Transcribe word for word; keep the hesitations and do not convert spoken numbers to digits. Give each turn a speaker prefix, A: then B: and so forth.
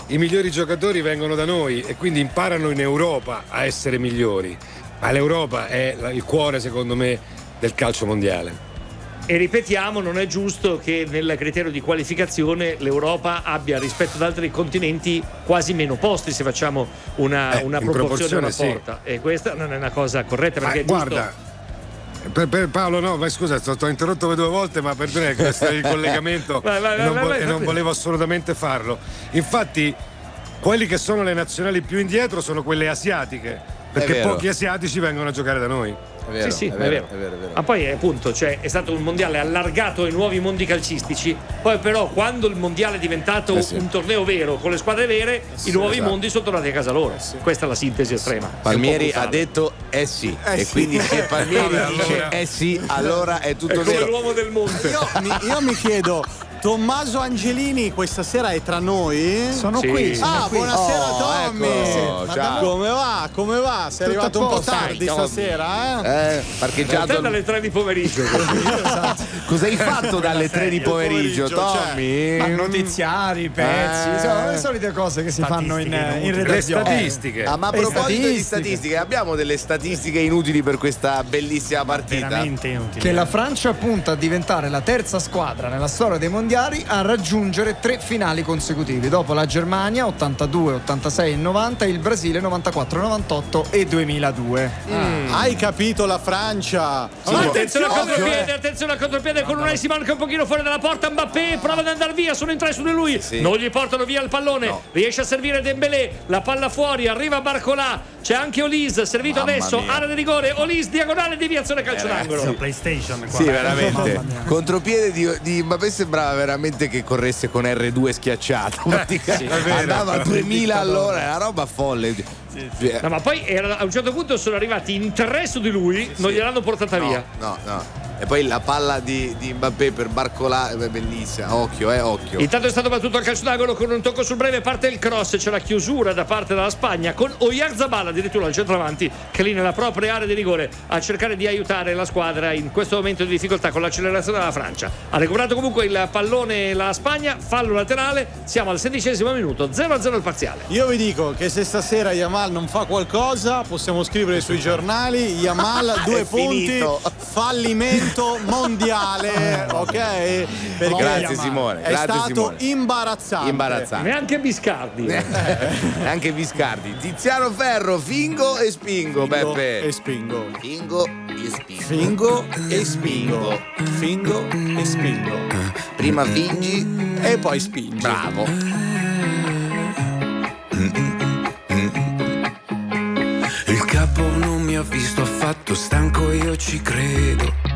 A: i migliori giocatori vengono da noi e quindi imparano in Europa a essere migliori, ma l'Europa è il cuore, secondo me, del calcio mondiale.
B: E ripetiamo, non è giusto che nel criterio di qualificazione l'Europa abbia rispetto ad altri continenti quasi meno posti, se facciamo una,
A: eh,
B: una proporzione
A: rapporta.
B: Sì. E questa non è una cosa corretta, perché
A: ah,
B: è giusto...
A: guarda, per, per Paolo no, ma scusa, ti ho interrotto due volte, ma per me questo è il collegamento vai, vai, e, non, vai, vo- vai, e non volevo assolutamente farlo. Infatti quelli che sono le nazionali più indietro sono quelle asiatiche, perché pochi asiatici vengono a giocare da noi.
C: È vero,
B: sì, sì,
C: è vero,
B: è vero.
C: È vero, è vero.
B: Ma poi appunto, cioè, è stato un mondiale allargato ai nuovi mondi calcistici. Poi però quando il mondiale è diventato
C: eh sì.
B: un torneo vero con le squadre vere, sì, i nuovi esatto. mondi sono tornati a casa loro. Eh sì. Questa è la sintesi estrema.
C: Palmieri ha detto eh sì eh e sì. quindi se Palmieri Vabbè, dice allora. eh sì, allora è tutto
B: è come
C: vero.
B: L'uomo del monte.
D: Io mi, io mi chiedo, Tommaso Angelini questa sera è tra noi?
E: Sono
B: sì.
E: qui. Sono
D: ah,
E: qui.
D: buonasera
C: oh,
D: Tommy.
C: Ecco, ciao.
D: Come va? Come va? Sei
E: Tutto
D: arrivato un po'
E: posto.
D: tardi
B: Dai,
D: stasera, eh?
C: Eh, parcheggiato
B: al... dalle tre di pomeriggio.
D: esatto.
C: Cosa hai fatto dalle tre di pomeriggio, Tommy?
E: Cioè, notiziari, pezzi,
C: eh.
E: insomma, le solite cose che si fanno in, in redazione.
A: Le statistiche.
C: Ah, ma a
E: Le
C: proposito
E: statistiche.
C: di statistiche, abbiamo delle statistiche inutili per questa bellissima partita.
E: Veramente inutili. Che la Francia punta a diventare la terza squadra nella storia dei mondiali a raggiungere tre finali consecutivi, dopo la Germania ottantadue, ottantasei e novanta e il Brasile novantaquattro, novantotto e duemiladue.
D: Mm. Hai capito la Francia?
B: Sì, ma attenzione al contropiede, attenzione al contropiede con Unai si manca un pochino fuori dalla porta. Mbappé prova ad andare via, sono in tre su di lui, sì. non gli portano via il pallone, no. riesce a servire Dembélé, la palla fuori, arriva Barcolà, c'è anche Olise, servito Mamma adesso, mia. area di rigore, Olise diagonale, deviazione, calcio eh, d'angolo.
E: PlayStation qua.
C: Sì, veramente. Contropiede di, di Mbappé sembrava veramente che corresse con erre due schiacciato. Sì, andava a duemila all'ora, è una roba folle.
B: Sì, sì. No, ma poi era, a un certo punto sono arrivati in tre su di lui, sì, non gliel'hanno portata
C: no,
B: via.
C: No, no. E poi la palla di, di Mbappé per Barcolà è bellissima, occhio, eh, occhio.
B: Intanto è stato battuto al calcio d'angolo con un tocco sul breve, parte il cross, c'è la chiusura da parte della Spagna con Oyarzabal addirittura al centravanti che lì nella propria area di rigore a cercare di aiutare la squadra in questo momento di difficoltà con l'accelerazione della Francia. Ha recuperato comunque il pallone la Spagna, fallo laterale, siamo al sedicesimo minuto, zero a zero il parziale.
D: Io vi dico che se stasera Yamal non fa qualcosa possiamo scrivere sui giornali Yamal due punti,
C: finito.
D: fallimento mondiale, ok? Perché
C: grazie Simone,
D: è
C: grazie
D: stato
C: Simone.
D: imbarazzante.
C: Imbarazzante.
B: Neanche Biscardi.
C: Neanche Biscardi. Tiziano Ferro, fingo e spingo,
D: Fingo
C: Beppe.
D: e spingo.
C: Fingo e spingo.
D: Fingo e spingo. Fingo e spingo.
C: Prima fingi
D: e poi spingi.
C: Bravo.
F: Il capo non mi ha visto affatto, stanco io ci credo.